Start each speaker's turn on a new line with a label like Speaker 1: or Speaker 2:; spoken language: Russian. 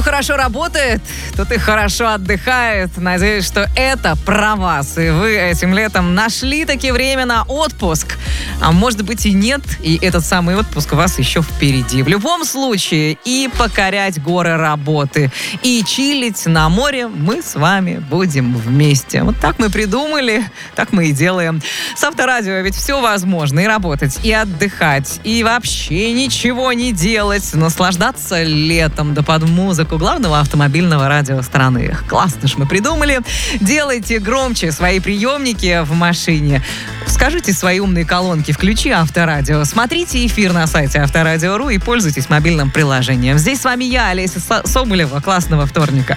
Speaker 1: хорошо работает, тот и хорошо отдыхает. Надеюсь, что это про вас. И вы этим летом нашли таки время на отпуск. А может быть и нет, и этот самый отпуск у вас еще впереди. В любом случае, и покорять горы работы, и чилить на море мы с вами будем вместе. Вот так мы придумали, так мы и делаем. С Авторадио ведь все возможно. И работать, и отдыхать, и вообще ничего не делать. Наслаждаться летом, да под музыку главного автомобильного радио страны. Классно ж мы придумали. Делайте громче свои приемники в машине. Скажите свои умные колонки, включи Авторадио. Смотрите эфир на сайте Авторадио.ру и пользуйтесь мобильным приложением. Здесь с вами я, Олеся Соболева. Классного вторника.